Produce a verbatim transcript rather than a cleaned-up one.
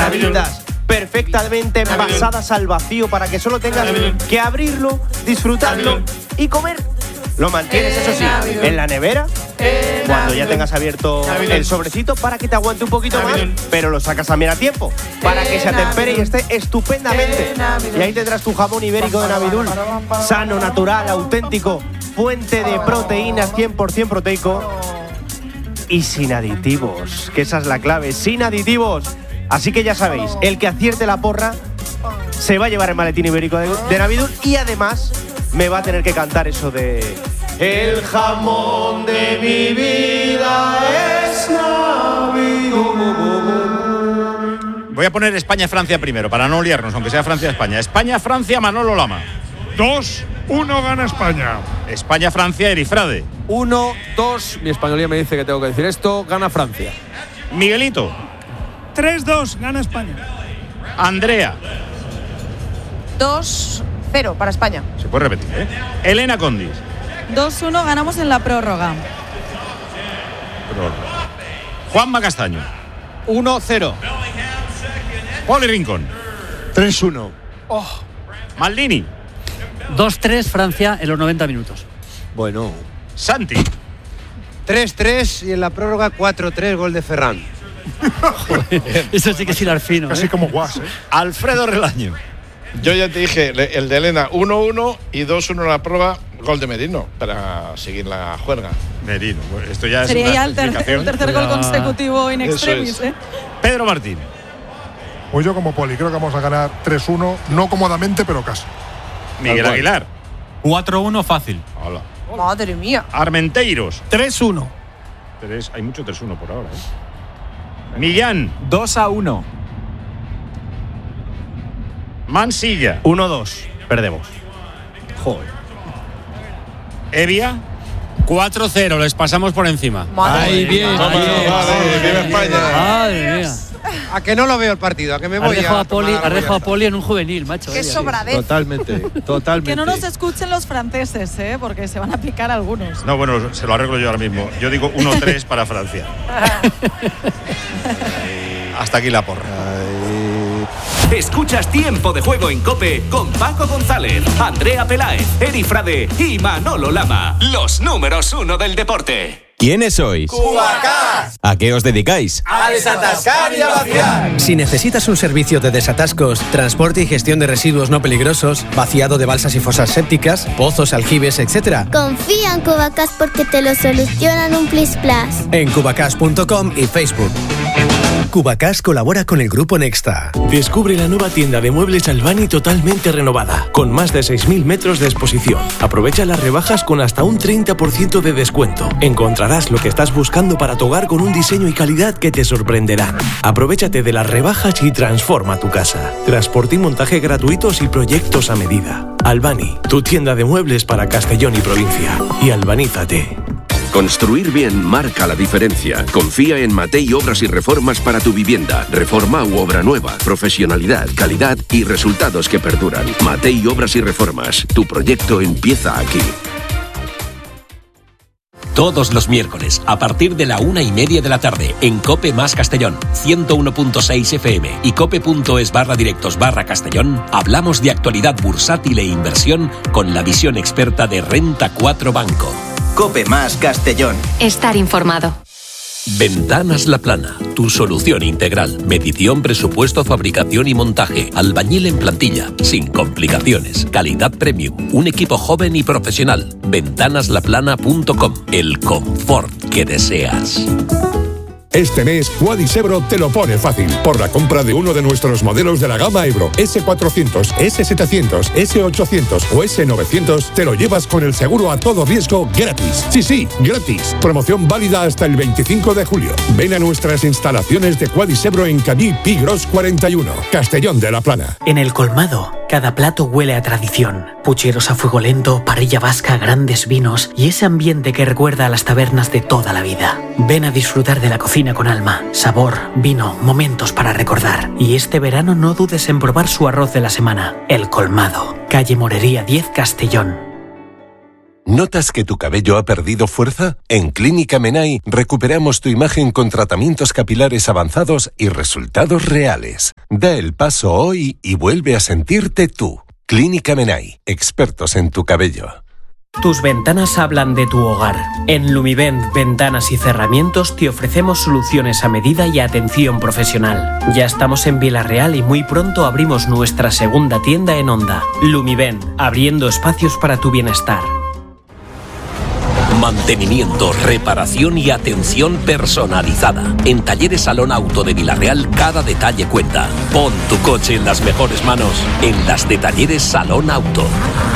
ensaladitas perfectamente envasadas al vacío para que solo tengas que abrirlo, disfrutarlo y comer. Lo mantienes, eso sí, en la nevera cuando ya tengas abierto el sobrecito para que te aguante un poquito más, pero lo sacas también a tiempo para que se atempere y esté estupendamente. Y ahí tendrás tu jamón ibérico de Navidul, sano, natural, auténtico, fuente de proteínas, cien por ciento proteico y sin aditivos, que esa es la clave, sin aditivos. Así que ya sabéis, el que acierte la porra se va a llevar el maletín ibérico de, de Navidul y además me va a tener que cantar eso de el jamón de mi vida es Navidul. Voy a poner España-Francia primero, para no liarnos, aunque sea Francia-España. España-Francia, Manolo Lama. dos uno gana España. España-Francia, Erifrade. uno dos, mi españolía me dice que tengo que decir esto, gana Francia. Miguelito. tres dos, gana España. Andrea. dos cero para España. Se puede repetir, ¿eh? Elena Condis. dos uno ganamos en la prórroga. Prórroga. Juanma Castaño. uno cero. Poli Rincón. tres uno. Oh. Maldini. dos tres Francia en los noventa minutos. Bueno. Santi. tres tres y en la prórroga cuatro tres, gol de Ferran. Eso sí que es hilar fino. Casi ¿eh? como Guas, ¿eh? Alfredo Relaño. Yo ya te dije, el de Elena, uno uno y dos uno en la prueba, gol de Merino, para seguir la juerga. Merino, bueno, esto ya Sería es ya una el, ter- explicación. el tercer gol consecutivo in extremis. es. ¿eh? Pedro Martín. Pues yo como Poli, creo que vamos a ganar tres uno, no cómodamente, pero casi. Miguel Aguilar. cuatro uno fácil. Hola. Madre mía. Armenteiros. tres uno. Tres, hay mucho tres uno por ahora, ¿eh? Millán. dos a uno. Mansilla. uno dos, perdemos. Joder. Evia. cuatro cero, les pasamos por encima. Madre Ahí, bien, Vamos, bien. vale, viva España. Madre mía. A que no lo veo el partido, a que me Has voy dejado a a Poli, tomar has dejado a algo Poli en un juvenil, macho. Qué Oye, sobradez. Totalmente, totalmente. Que no nos escuchen los franceses, ¿eh? Porque se van a picar algunos. No, bueno, se lo arreglo yo ahora mismo. Yo digo uno tres para Francia. Hasta aquí la porra. Escuchas Tiempo de Juego en COPE con Paco González, Andrea Peláez, Erifrade y Manolo Lama. Los números uno del deporte. ¿Quiénes sois? ¡Cubacás! ¿A qué os dedicáis? ¡A desatascar y a vaciar! Si necesitas un servicio de desatascos, transporte y gestión de residuos no peligrosos, vaciado de balsas y fosas sépticas, pozos, aljibes, etcétera, confía en Cubacás porque te lo solucionan un plis plas. En cubacás punto com y Facebook. Cubacás colabora con el Grupo Nexta. Descubre la nueva tienda de muebles Albani totalmente renovada, con más de seis mil metros de exposición. Aprovecha las rebajas con hasta un treinta por ciento de descuento. Encontrarás lo que estás buscando para tu hogar con un diseño y calidad que te sorprenderán. Aprovechate de las rebajas y transforma tu casa. Transporte y montaje gratuitos y proyectos a medida. Albani, tu tienda de muebles para Castellón y provincia. Y albanízate. Construir bien marca la diferencia. Confía en Matei Obras y Reformas para tu vivienda. Reforma u obra nueva. Profesionalidad, calidad y resultados que perduran. Matei Obras y Reformas. Tu proyecto empieza aquí. Todos los miércoles, a partir de la una y media de la tarde, en COPE más Castellón, ciento uno punto seis F M y cope.es barra directos barra Castellón, hablamos de actualidad bursátil e inversión con la visión experta de Renta cuatro Banco. COPE más Castellón. Estar informado. Ventanas La Plana, tu solución integral. Medición, presupuesto, fabricación y montaje. Albañil en plantilla, sin complicaciones. Calidad premium. Un equipo joven y profesional. ventanas la plana punto com. El confort que deseas. Este mes, Quadisebro te lo pone fácil. Por la compra de uno de nuestros modelos de la gama Ebro, ese cuatrocientos, ese setecientos, ese ochocientos o ese novecientos, te lo llevas con el seguro a todo riesgo gratis. Sí, sí, gratis. Promoción válida hasta el veinticinco de julio. Ven a nuestras instalaciones de Quadisebro en Cadí Pigros cuarenta y uno, Castellón de la Plana. En El Colmado, cada plato huele a tradición. Pucheros a fuego lento, parrilla vasca, grandes vinos y ese ambiente que recuerda a las tabernas de toda la vida. Ven a disfrutar de la cocina con alma, sabor, vino, momentos para recordar. Y este verano no dudes en probar su arroz de la semana, El Colmado. Calle Morería diez, Castellón. ¿Notas que tu cabello ha perdido fuerza? En Clínica Menai recuperamos tu imagen con tratamientos capilares avanzados y resultados reales. Da el paso hoy y vuelve a sentirte tú. Clínica Menai, expertos en tu cabello. Tus ventanas hablan de tu hogar. En Lumivent Ventanas y Cerramientos te ofrecemos soluciones a medida y atención profesional. Ya estamos en Villarreal y muy pronto abrimos nuestra segunda tienda en Onda. Lumivent, abriendo espacios para tu bienestar. Mantenimiento, reparación y atención personalizada. En Talleres Salón Auto de Villarreal cada detalle cuenta. Pon tu coche en las mejores manos, en las de Talleres Salón Auto.